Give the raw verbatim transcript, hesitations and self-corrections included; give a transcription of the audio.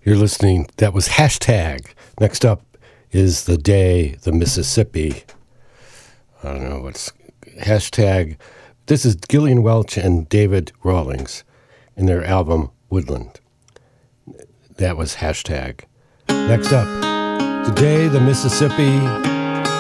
You're listening. That was Hashtag. Next up is The Day the Mississippi. I don't know what's Hashtag. This is Gillian Welch and David Rawlings in their album Woodland. That was Hashtag. Next up, Today the Mississippi